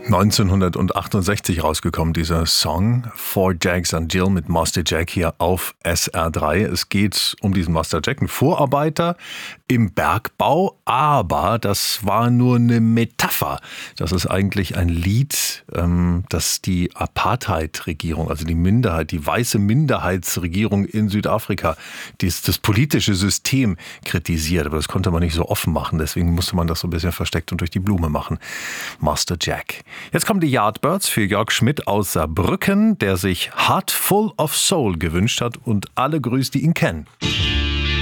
1968 rausgekommen, dieser Song For Jags and Jill mit Master Jack hier auf SR3. Es geht um diesen Master Jack, ein Vorarbeiter im Bergbau, aber das war nur eine Metapher. Das ist eigentlich ein Lied, das die Apartheid-Regierung, also die Minderheit, die weiße Minderheitsregierung in Südafrika, das politische System kritisiert. Aber das konnte man nicht so offen machen, deswegen musste man das so ein bisschen versteckt und durch die Blume machen. Master Jack. Jetzt kommen die Yardbirds für Jörg Schmidt aus Saarbrücken, der sich Heart Full of Soul gewünscht hat und alle grüßt, die ihn kennen.